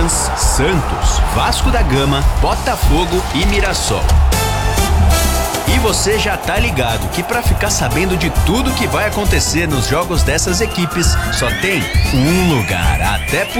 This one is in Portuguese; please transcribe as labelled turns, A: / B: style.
A: Corinthians, Santos, Vasco da Gama, Botafogo e Mirassol. E você já tá ligado que pra ficar sabendo de tudo que vai acontecer nos jogos dessas equipes, só tem um lugar, até por